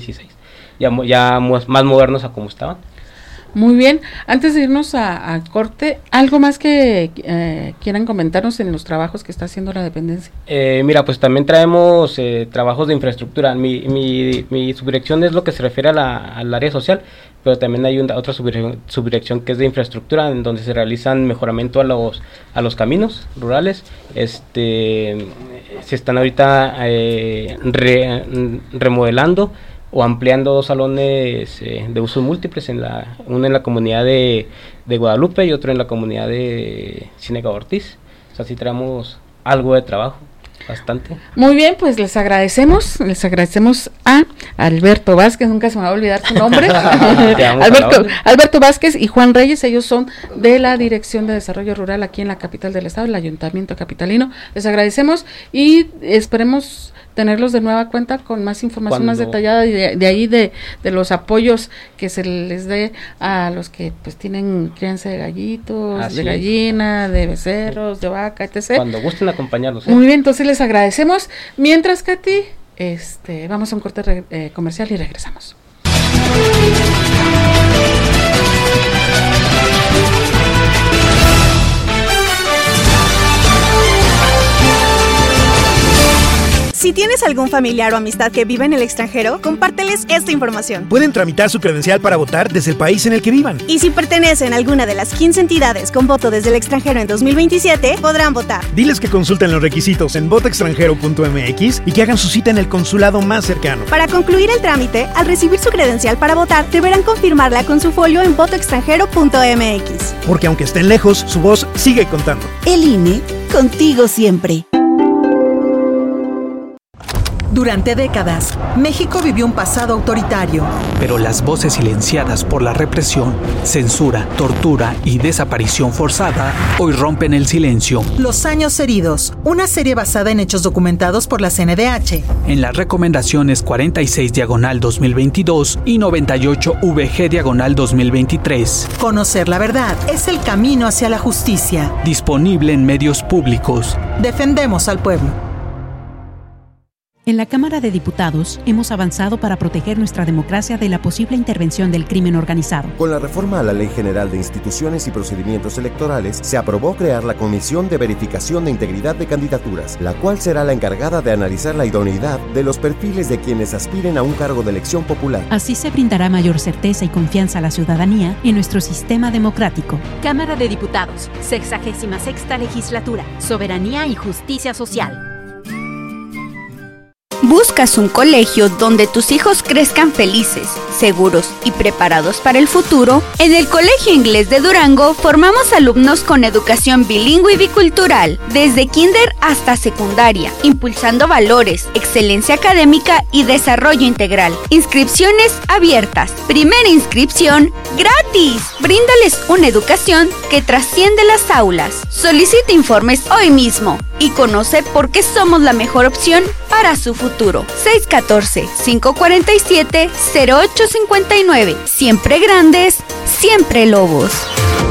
2016, ya más modernos a como estaban. Muy bien, antes de irnos a corte, ¿algo más que quieran comentarnos en los trabajos que está haciendo la dependencia? Mira, pues también traemos trabajos de infraestructura. Mi subdirección es lo que se refiere al área social, pero también hay otra subdirección que es de infraestructura, en donde se realizan mejoramiento a los caminos rurales. Se están ahorita remodelando o ampliando 2 salones de usos múltiples, uno en la comunidad de Guadalupe y otro en la comunidad de Ciénega Ortiz. O sea, sí traemos algo de trabajo, bastante. Muy bien, pues les agradecemos a Alberto Vázquez, nunca se me va a olvidar su nombre, Alberto Vázquez y Juan Reyes, ellos son de la Dirección de Desarrollo Rural aquí en la capital del estado, el Ayuntamiento capitalino. Les agradecemos y esperemos tenerlos de nueva cuenta con más información más detallada de ahí de los apoyos que se les dé a los que pues tienen crianza de gallitos, así de gallina, de becerros, de vaca, etc. Cuando gusten acompañarlos. Muy bien, entonces les agradecemos. Mientras, Katy, vamos a un corte comercial y regresamos. Si tienes algún familiar o amistad que vive en el extranjero, compárteles esta información. Pueden tramitar su credencial para votar desde el país en el que vivan. Y si pertenecen a alguna de las 15 entidades con voto desde el extranjero en 2027, podrán votar. Diles que consulten los requisitos en votoextranjero.mx y que hagan su cita en el consulado más cercano. Para concluir el trámite, al recibir su credencial para votar, deberán confirmarla con su folio en votoextranjero.mx. Porque aunque estén lejos, su voz sigue contando. El INE, contigo siempre. Durante décadas, México vivió un pasado autoritario. Pero las voces silenciadas por la represión, censura, tortura y desaparición forzada hoy rompen el silencio. Los años heridos, una serie basada en hechos documentados por la CNDH. En las recomendaciones 46/2022 y 98/VG/2023. Conocer la verdad es el camino hacia la justicia. Disponible en medios públicos. Defendemos al pueblo. En la Cámara de Diputados hemos avanzado para proteger nuestra democracia de la posible intervención del crimen organizado. Con la reforma a la Ley General de Instituciones y Procedimientos Electorales, se aprobó crear la Comisión de Verificación de Integridad de Candidaturas, la cual será la encargada de analizar la idoneidad de los perfiles de quienes aspiren a un cargo de elección popular. Así se brindará mayor certeza y confianza a la ciudadanía en nuestro sistema democrático. Cámara de Diputados, 66ª Legislatura, Soberanía y Justicia Social. ¿Buscas un colegio donde tus hijos crezcan felices, seguros y preparados para el futuro? En el Colegio Inglés de Durango formamos alumnos con educación bilingüe y bicultural, desde kinder hasta secundaria, impulsando valores, excelencia académica y desarrollo integral. Inscripciones abiertas. Primera inscripción gratis. Bríndales una educación que trasciende las aulas. Solicita informes hoy mismo y conoce por qué somos la mejor opción para su futuro. 614-547-0859. Siempre grandes, siempre lobos.